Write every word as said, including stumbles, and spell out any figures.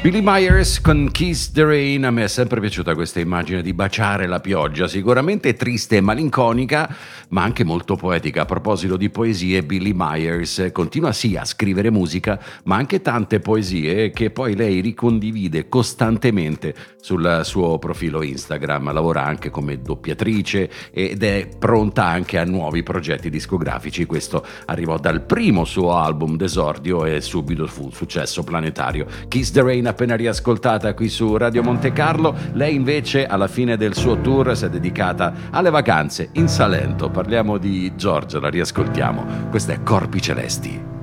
Billy Myers con Kiss the Rain. A me è sempre piaciuta questa immagine di baciare la pioggia, sicuramente triste e malinconica, ma anche molto poetica. A proposito di poesie, Billy Myers continua sì a scrivere musica, ma anche tante poesie che poi lei ricondivide costantemente sul suo profilo Instagram. Lavora anche come doppiatrice ed è pronta anche a nuovi progetti discografici. Questo arrivò dal primo suo album d'esordio e subito fu un successo planetario. Kiss the Rain appena riascoltata qui su Radio Monte Carlo. Lei invece alla fine del suo tour si è dedicata alle vacanze in Salento. Parliamo di Giorgia, la riascoltiamo. Questa è Corpi Celesti.